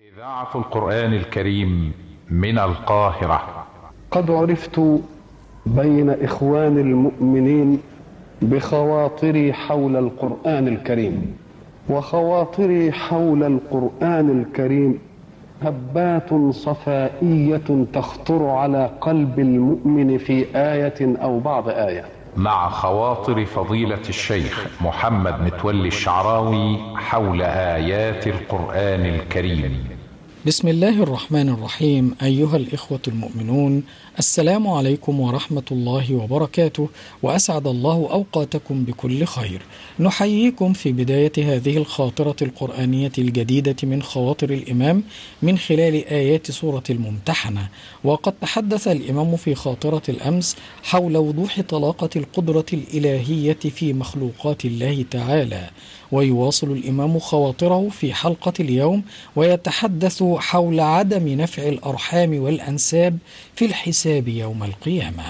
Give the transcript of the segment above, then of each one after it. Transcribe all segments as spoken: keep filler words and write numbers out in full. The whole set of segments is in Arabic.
إذاعة القرآن الكريم من القاهرة. قد عرفت بين إخوان المؤمنين بخواطري حول القرآن الكريم، وخواطري حول القرآن الكريم هبات صفائية تخطر على قلب المؤمن في آية أو بعض آية. مع خواطر فضيلة الشيخ محمد متولي الشعراوي حول آيات القرآن الكريم. بسم الله الرحمن الرحيم. أيها الإخوة المؤمنون، السلام عليكم ورحمة الله وبركاته، وأسعد الله أوقاتكم بكل خير. نحييكم في بداية هذه الخاطرة القرآنية الجديدة من خواطر الإمام من خلال آيات سورة الممتحنة. وقد تحدث الإمام في خاطرة الأمس حول وضوح طلاقة القدرة الإلهية في مخلوقات الله تعالى، ويواصل الإمام خواطره في حلقة اليوم ويتحدث حول عدم نفع الأرحام والأنساب في الحساب يوم القيامة.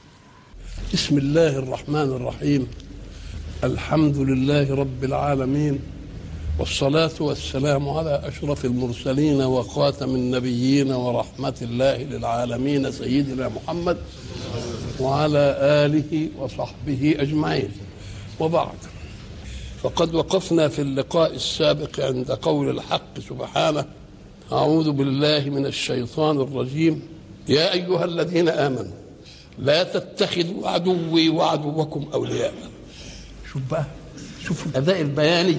بسم الله الرحمن الرحيم. الحمد لله رب العالمين، والصلاة والسلام على أشرف المرسلين وخاتم النبيين ورحمة الله للعالمين سيدنا محمد وعلى آله وصحبه أجمعين، وبعد. فقد وقفنا في اللقاء السابق عند قول الحق سبحانه: أعوذ بالله من الشيطان الرجيم، يا أيها الذين آمنوا لا تتخذوا عدوي وعدوكم أولياء. شوف بقى، شوف الأداء البياني،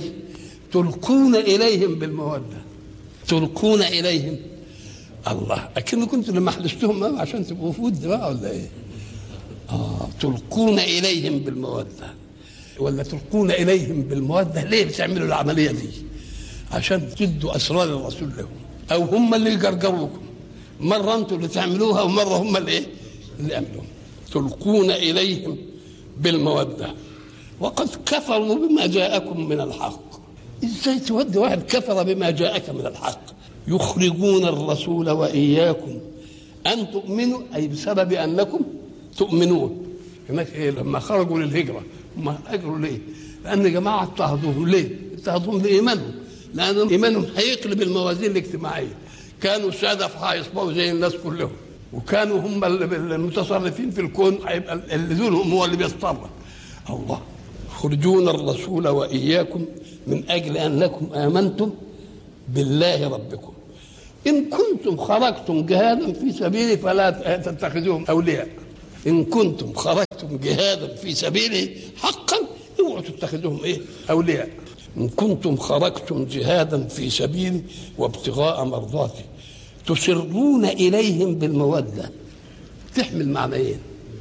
تلقون إليهم بالمودة، تلقون إليهم. الله، أكن كنت لما حدثتهم عشان تبقوا في ود بقى ولا إيه؟ آه تلقون إليهم بالمودة، ولا تلقون إليهم بالمودة. ليه بتعملوا العملية دي؟ عشان تدوا أسرار الرسول لهم، أو هم اللي يجرجروكم. مرة أنتم اللي تعملوها ومرة هم اللي إيه؟ اللي يعملوها. تلقون إليهم بالمودة وقد كفروا بما جاءكم من الحق. إزاي تودي واحد كفر بما جاءك من الحق؟ يخرجون الرسول وإياكم أن تؤمنوا، أي بسبب أنكم تؤمنون. هناك إيه؟ لما خرجوا للهجرة هم هاجروا ليه؟ لأن جماعة اضطهدوهم. ليه؟ اضطهدوهم لإيمانهم، لأن إيمانهم هيقلب الموازين الاجتماعية. كانوا السادة هيصبحوا زي الناس كلهم، وكانوا هم المتصرفين في الكون، هيبقى اللي دونهم هو اللي بيتصرف. الله، يخرجون الرسول وإياكم من أجل أنكم آمنتم بالله ربكم إن كنتم خرجتم جهادا في سبيله فلا تتخذوهم أولياء. إن كنتم خرجتم جهادا في سبيله حقا اوعوا تتخذوهم إيه؟ أولياء. إن كنتم خرجتم جهادا في سبيلي وابتغاء مرضاتي تسرون إليهم بالمودة. تحمل معنيين: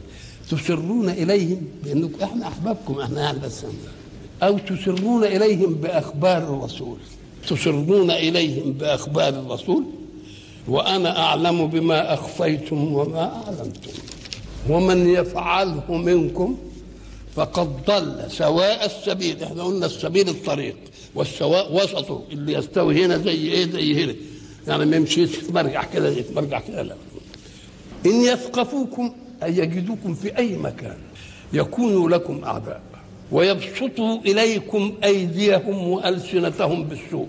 تسرون إليهم بأنكم إحنا أحبابكم، إحنا يعني بس، أو تسرون إليهم بأخبار الرسول. تسرون إليهم بأخبار الرسول وأنا أعلم بما أخفيتم وما أعلنتم ومن يفعله منكم فقد ضل سواء السبيل. احنا قلنا السبيل الطريق، والسواء وسطه اللي يستوي هنا زي ايه؟ زي هنا، يعني ما يمشيش يتمرجع كده يتمرجع كده، لا. ان يثقفوكم اي يجدوكم في اي مكان يكونوا لكم اعداء ويبسطوا اليكم ايديهم والسنتهم بالسوء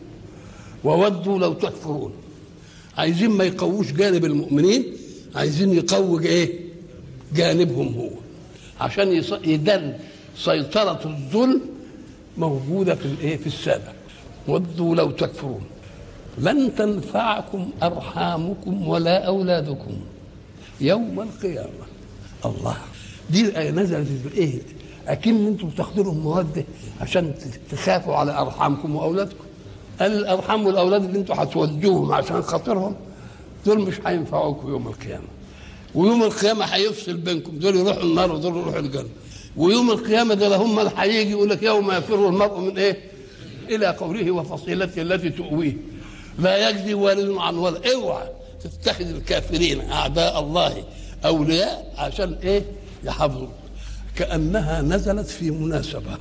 وودوا لو تكفرون. عايزين ما يقووش جانب المؤمنين، عايزين يقووا ايه؟ جانبهم هو، عشان يدل سيطرة الظلم موجودة في الايه؟ في السادة. ودوا لو تكفرون لن تنفعكم أرحامكم ولا أولادكم يوم القيامة. الله، دي نزلت ايه؟ أكن انتم بتاخدوا لهم مودة عشان تخافوا على أرحامكم وأولادكم. قال الأرحام والأولاد اللي انتم هتودوهم عشان خاطرهم دول مش هينفعوكم يوم القيامة، ويوم القيامة هيفصل بينكم، دول يروحوا النار ودول يروحوا الجنة. ويوم القيامة دول هم اللي هيجي يقول لك يوم يفر المرء من ايه؟ إلى قوله وفصيلته التي تؤويه لا يجزي والد عن ولد. اوعى تتخذ الكافرين أعداء الله أولياء عشان ايه؟ يحفظوا. كأنها نزلت في مناسبة.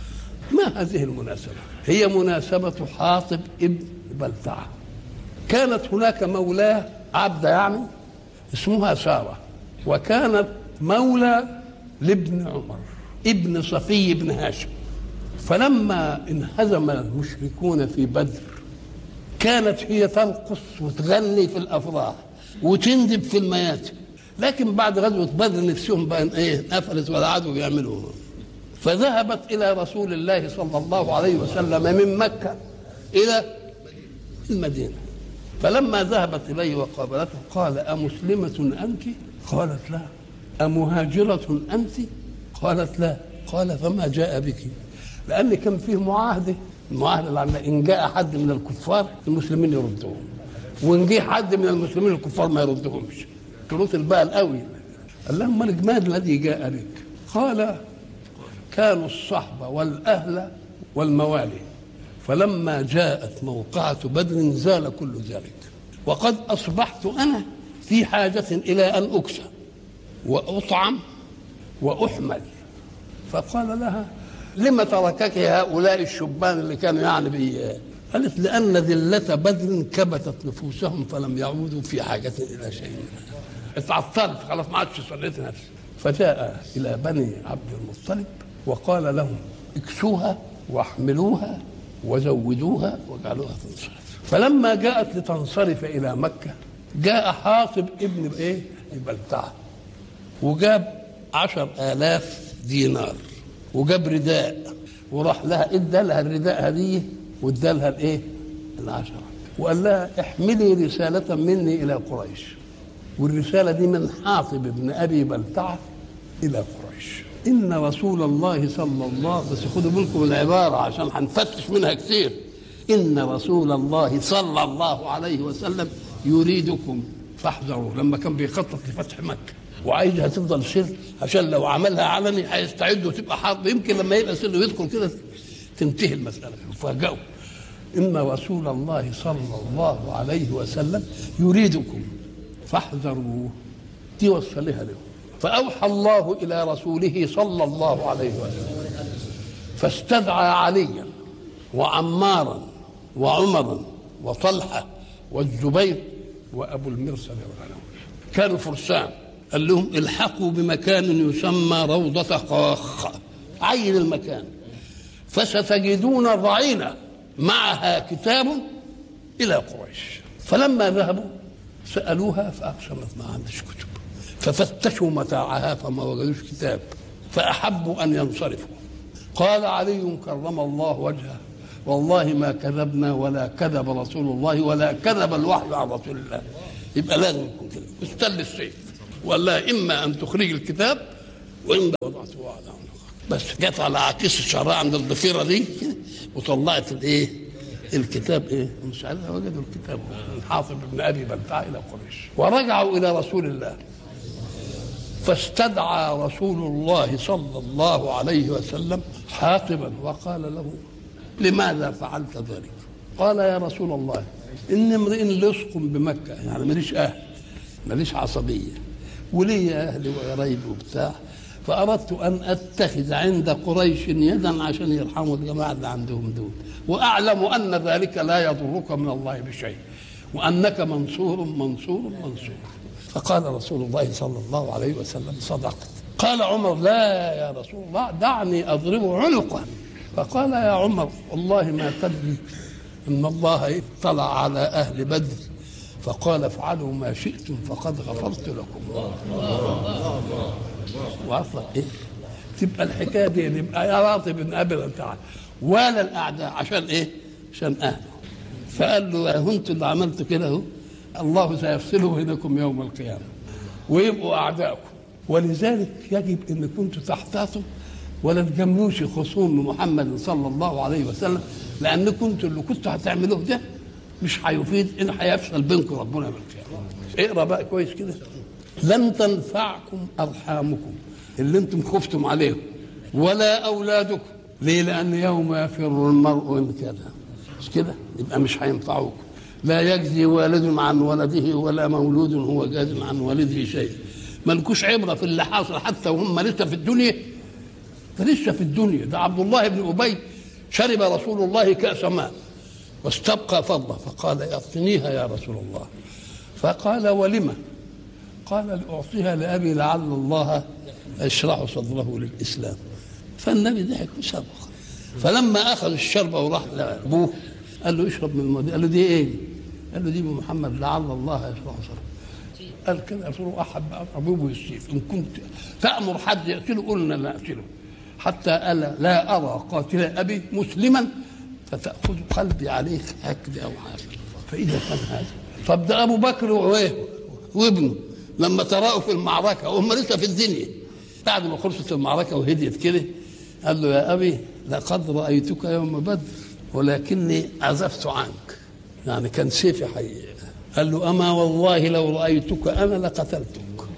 ما هذه المناسبة؟ هي مناسبة حاطب ابن بلتعة. كانت هناك مولاه عبد يعني اسمها سارة، وكانت مولى لابن عمر ابن صفي بن هاشم. فلما انهزم المشركون في بدر كانت هي ترقص وتغني في الافراح وتندب في المياتم، لكن بعد غزوه بدر نفسهم بقى ايه قفلت ولا عادوا يعملوا. فذهبت الى رسول الله صلى الله عليه وسلم من مكه الى المدينه، فلما ذهبت اليه وقابلته قال: امسلمه انت؟ قالت لا. امهاجره انت؟ قالت لا. قال: فما جاء بك؟ لان كان فيه معاهده، المعاهده اللي ان جاء حد من الكفار المسلمين يردوهم، وان جه حد من المسلمين الكفار ما يردهمش، شروط الباء القوي. قال لهم: ما الجماد الذي جاء بك؟ قال: كانوا الصحبه والاهل والموالي، فلما جاءت موقعه بدر زال كل ذلك، وقد اصبحت انا في حاجه الى ان اكسى واطعم واحمل. فقال لها: لما تركك هؤلاء الشبان اللي كانوا يعني بي؟ قالت: لأن ذلة بدر كبتت نفوسهم فلم يعودوا في حاجة إلى شيء. اتعطلت خلاص ما عادش صليت نفسي. فجاء إلى بني عبد المطلب وقال لهم: اكسوها واحملوها وزودوها واجعلوها تنصرف. فلما جاءت لتنصرف إلى مكة جاء حاطب ابن إيه؟ بلتعة، وجاب عشر آلاف دينار وجاب رداء وراح لها ادى لها الرداء هديه وادى لها الايه؟ العشره، وقال لها: احملي رساله مني الى قريش، والرساله دي من حاطب ابن ابي بلتعه الى قريش. ان رسول الله صلى الله، بس خدوا بالكم العباره عشان هنفتش منها كثير. ان رسول الله صلى الله عليه وسلم يريدكم فاحذروا، لما كان بيخطط لفتح مكه وعايزها تفضل سر عشان لو عملها علني هيستعدوا وتبقى حرب، يمكن لما يبقى سر يدخل كده تنتهي المساله. فجاءوا: ان رسول الله صلى الله عليه وسلم يريدكم فاحذروا، دي وصلها له. فاوحى الله الى رسوله صلى الله عليه وسلم فاستدعى عليا وعمارا وعمرا وطلحه والزبير وابو المرسل والغنم، كانوا فرسان. قال لهم: الحقوا بمكان يسمى روضة خاخ، عين المكان، فستجدون ضعينة معها كتاب إلى قريش. فلما ذهبوا سألوها فأقسمت ما عندش كتب، ففتشوا متاعها فما وجدوش كتاب، فأحبوا أن ينصرفوا. قال علي كرم الله وجهه: والله ما كذبنا ولا كذب رسول الله ولا كذب الوحي عن رسول الله. يبقى لازم يكون كده، استل السيف وقال لها: اما ان تخرج الكتاب واما وضعته على عنقك. بس جت على عكيس الشعراء عند الضفيره دي وطلعت الايه؟ الكتاب. ايه؟ مش عارف، وجدوا الكتاب من حاطب بن ابي بلتعه الى قريش، ورجعوا الى رسول الله فاستدعى رسول الله صلى الله عليه وسلم حاطبا وقال له: لماذا فعلت ذلك؟ قال: يا رسول الله، إن امرئ لصق بمكة، يعني ماليش أهل، ماليش عصبية، ولي أهلي وقرايبي وبتاع، فأردت أن أتخذ عند قريش يدا عشان يرحموا الجماعة اللي عندهم دول، وأعلم أن ذلك لا يضرك من الله بشيء، وأنك منصور منصور منصور. فقال رسول الله صلى الله عليه وسلم: صدقت. قال عمر: لا يا رسول الله، دعني أضرب عنقه. فقال: يا عمر، والله ما تدري ان الله اطلع على اهل بدر فقال: افعلوا ما شئتم فقد غفرت لكم. واصلا ايه تبقى الحكايه دي؟ يبقى يا راطب بن ابي بلتعه ولا الاعداء عشان ايه؟ عشان اهله. فقال له: يا انتوا اللي عملتوا كده اهو، الله سيفصله بينكم يوم القيامه ويبقوا اعدائكم. ولذلك يجب ان كنتوا تحتاطوا ولا تجاملوش خصوم محمد صلى الله عليه وسلم، لان كنتوا اللي كنتوا هتعملوه ده مش هيفيد، ان هيفصل بينكم ربنا يوم القيامه. اقرا بقى كويس كده: لن تنفعكم ارحامكم اللي انتم خفتم عليهم ولا اولادكم. ليه؟ لان يوم يفر المرء من كذا، مش كده؟ يبقى مش هينفعوكم. لا يجزي والد عن ولده ولا مولود هو جاز عن والده شيء. مالكوش عبره في اللي حاصل حتى وهم لسه في الدنيا، فلسه في الدنيا. ده عبد الله بن ابي شرب رسول الله كأس ماء واستبقى فضله فقال: اعطنيها يا رسول الله. فقال: ولما؟ قال: لاعطيها لابي لعل الله يشرح صدره للاسلام. فالنبي ضحك وشرب. فلما اخذ الشربه وراح لابوه قال له اشرب من الماء. قال له دي ايه؟ قال له دي محمد لعل الله يشرح صدره. قال كده رسول احب ابوه السيف ان كنت تامر حد يقتله قلنا لا اقتله حتى الا لا ارى قاتل ابي مسلما فتاخذ قلبي عليه هكذا او حاجه. فاذا كان هذا طب ده ابو بكر وابنه لما تراءوا في المعركه وهم لسه في الدنيا بعد ما خلصت المعركه وهديت كده قال له يا ابي لقد رايتك يوم بدر ولكني عزفت عنك، يعني كان سيفي حقيقي. قال له اما والله لو رايتك انا لقتلتك.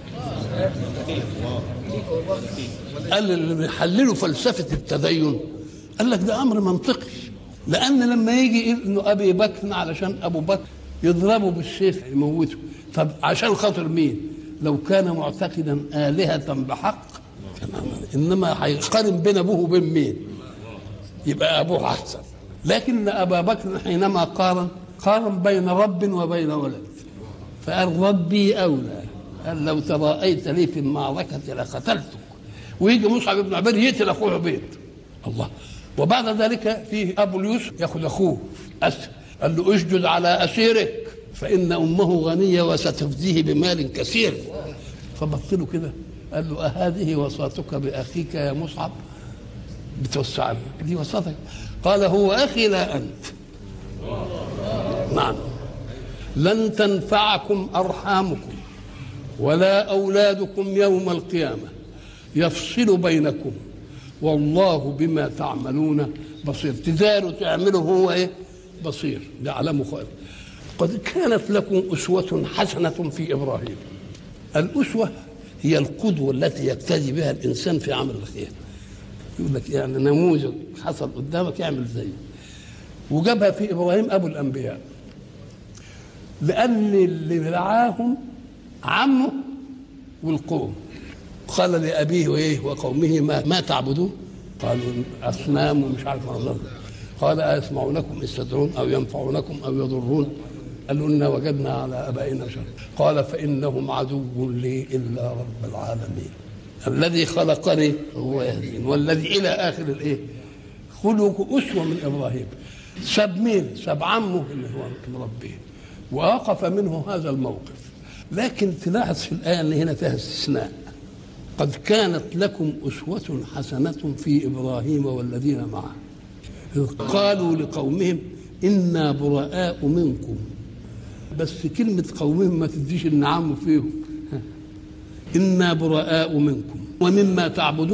قال اللي بيحللوا فلسفه التدين قال لك ده امر منطقي، لان لما يجي انه ابي بكر علشان ابو بكر يضربه بالسيف يموته، طب عشان خاطر مين؟ لو كان معتقدا آلهة بحق كان عمل، انما هيقارن بين ابوه وبين مين؟ يبقى ابوه احسن. لكن ابا بكر حينما قارن قارن بين رب وبين ولد، فقال ربي اولى، قال لو تراءيت لي في المعركه لقتلتك. ويجي مصعب بن عمير يقتل اخوه عبيد. الله. وبعد ذلك فيه ابو اليوسف ياخذ اخوه اسد، قال له اسجد على اسيرك فان امه غنيه وستفديه بمال كثير. فبطله كده قال له اهذه وصاتك باخيك يا مصعب؟ بتوسع دي وصاتك؟ قال هو اخي لا انت. نعم. لن تنفعكم ارحامكم ولا اولادكم يوم القيامه، يفصل بينكم والله بما تعملون بصير. تداروا تعملوا هو ايه؟ بصير، يعلم خير. قد كانت لكم اسوه حسنه في ابراهيم. الاسوه هي القدوه التي يقتدي بها الانسان في عمل الخير. يقول لك يعني نموذج حصل قدامك اعمل زيه. وجابها في ابراهيم ابو الانبياء، لان اللي رعاهم عمه والقوم. قال لابيه وايه وقومه ما, ما تعبدون؟ قالوا اصنام ومش عارف ما. قال أيسمعونكم استدعون او ينفعونكم او يضرون؟ قالوا إنا وجدنا على ابائنا شر. قال فانهم عدو لي الا رب العالمين الذي خلقني هو يهدين والذي الى اخر الايه. خلقوا اسوه من ابراهيم. ساب مين؟ ساب عمه اللي هو مربيه ووقف منه هذا الموقف. لكن تلاحظ في الايه ان هنا فيها استثناء. قد كانت لكم اسوه حسنه في ابراهيم والذين معه إذ قالوا لقومهم انا براء منكم. بس كلمه قومهم ما تديش النعم فيهم. انا براء منكم ومما تعبدون